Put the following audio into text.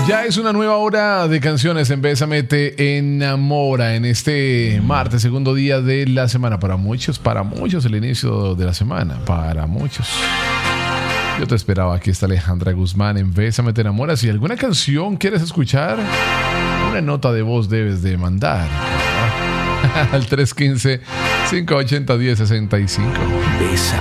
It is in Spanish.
Ya es una nueva hora de canciones en Bésame Te Enamora en este martes, segundo día de la semana. Para muchos el inicio de la semana, para muchos. Yo te esperaba, aquí está Alejandra Guzmán en Bésame Te Enamora. Si alguna canción quieres escuchar, una nota de voz debes de mandar al 315-580-1065.